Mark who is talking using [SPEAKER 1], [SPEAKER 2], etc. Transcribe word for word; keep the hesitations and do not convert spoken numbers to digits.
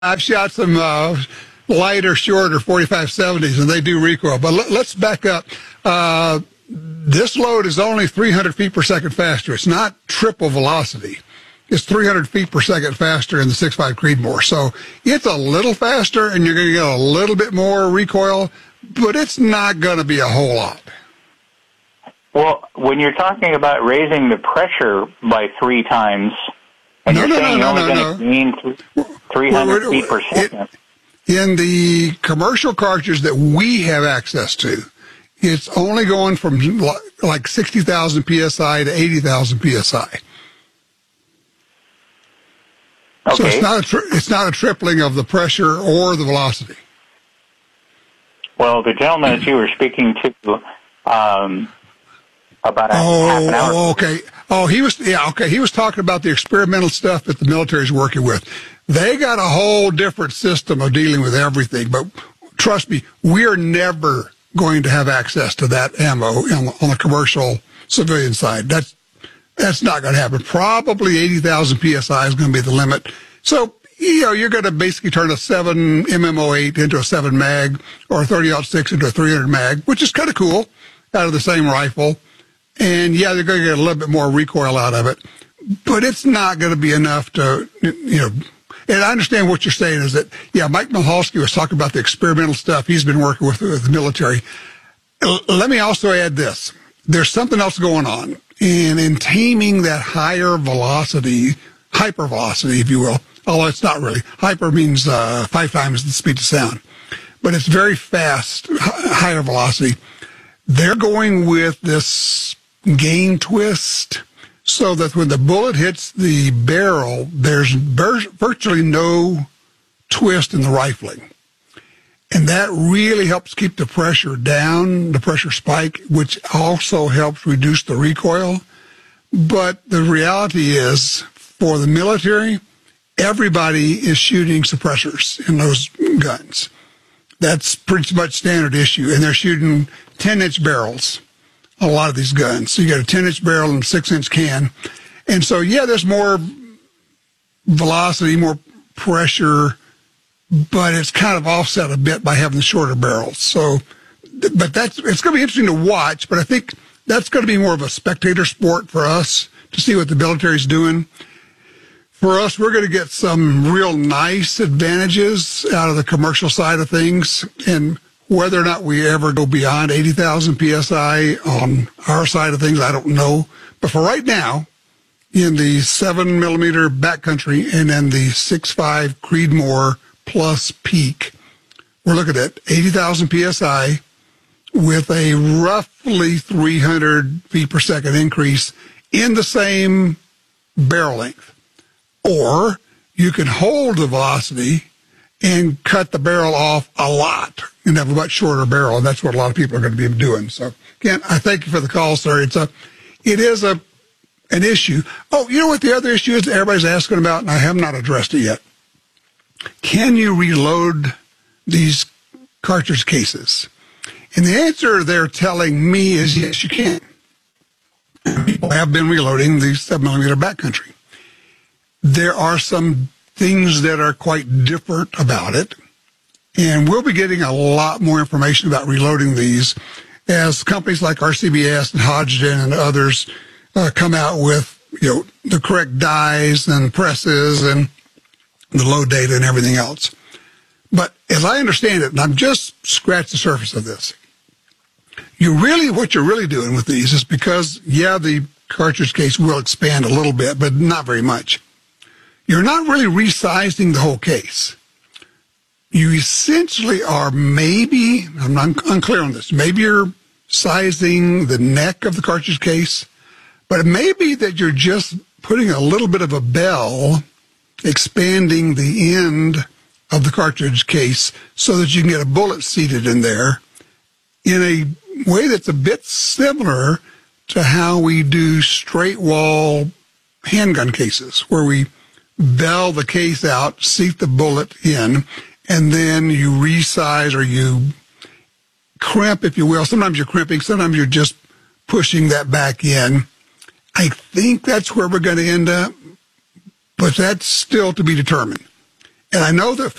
[SPEAKER 1] I've shot some uh, lighter, shorter forty-five seventies, and they do recoil. But let, let's back up. Uh, this load is only three hundred feet per second faster. It's not triple velocity. It's three hundred feet per second faster in the six point five Creedmoor. So it's a little faster, and you're going to get a little bit more recoil, but it's not going to be a whole lot.
[SPEAKER 2] Well, when you're talking about raising the pressure by three times, and
[SPEAKER 1] no,
[SPEAKER 2] you're
[SPEAKER 1] no,
[SPEAKER 2] saying
[SPEAKER 1] no,
[SPEAKER 2] you're
[SPEAKER 1] no,
[SPEAKER 2] only
[SPEAKER 1] no,
[SPEAKER 2] going to
[SPEAKER 1] no.
[SPEAKER 2] gain three hundred feet per second.
[SPEAKER 1] It, in the commercial cartridge that we have access to, it's only going from like sixty thousand P S I to eighty thousand P S I.
[SPEAKER 2] Okay.
[SPEAKER 1] So it's not a tri- it's not a tripling of the pressure or the velocity.
[SPEAKER 2] Well, the gentleman that you were speaking to um, about a
[SPEAKER 1] oh,
[SPEAKER 2] half an hour.
[SPEAKER 1] Oh, okay. Oh, he was yeah, okay. He was talking about the experimental stuff that the military is working with. They got a whole different system of dealing with everything. But trust me, we're never going to have access to that ammo on, on the commercial civilian side. That's That's not going to happen. Probably eighty thousand P S I is going to be the limit. So, you know, you're going to basically turn a seven M M O eight into a seven mag or a thirty aught six into a three hundred mag, which is kind of cool, out of the same rifle. And, yeah, they're going to get a little bit more recoil out of it. But it's not going to be enough to, you know. And I understand what you're saying is that, yeah, Mike Mihalski was talking about the experimental stuff he's been working with with the military. L- let me also add this. There's something else going on. And in taming that higher velocity, hyper velocity, if you will, although it's not really. Hyper means uh, five times the speed of sound. But it's very fast, h- higher velocity. They're going with this gain twist so that when the bullet hits the barrel, there's vir- virtually no twist in the rifling. And that really helps keep the pressure down, the pressure spike, which also helps reduce the recoil. But the reality is, for the military, everybody is shooting suppressors in those guns. That's pretty much standard issue. And they're shooting ten-inch barrels, a lot of these guns. So you got a ten-inch barrel and a six-inch can. And so, yeah, there's more velocity, more pressure, but it's kind of offset a bit by having the shorter barrels. So, but that's, it's going to be interesting to watch, but I think that's going to be more of a spectator sport for us to see what the military's doing. For us, we're going to get some real nice advantages out of the commercial side of things, and whether or not we ever go beyond eighty thousand P S I on our side of things, I don't know. But for right now, in the seven millimeter backcountry and then the six point five Creedmoor Plus peak, we're looking at eighty thousand P S I with a roughly three hundred feet per second increase in the same barrel length. Or you can hold the velocity and cut the barrel off a lot and have a much shorter barrel, and that's what a lot of people are going to be doing. So, again, I thank you for the call, sir. It's a, it is a an issue. Oh, you know what the other issue is that everybody's asking about, and I have not addressed it yet? Can you reload these cartridge cases? And the answer they're telling me is yes, you can. People have been reloading the seven millimeter backcountry. There are some things that are quite different about it, and we'll be getting a lot more information about reloading these as companies like R C B S and Hodgdon and others uh, come out with, you know, the correct dies and presses and the load data and everything else. But as I understand it, and I've just scratched the surface of this, you really, what you're really doing with these is because, yeah, the cartridge case will expand a little bit, but not very much. You're not really resizing the whole case. You essentially are maybe, I'm not unclear on this, maybe you're sizing the neck of the cartridge case, but it may be that you're just putting a little bit of a bell, expanding the end of the cartridge case so that you can get a bullet seated in there in a way that's a bit similar to how we do straight wall handgun cases, where we bell the case out, seat the bullet in, and then you resize or you crimp, if you will. Sometimes you're crimping, sometimes you're just pushing that back in. I think that's where we're going to end up, but that's still to be determined. And I know that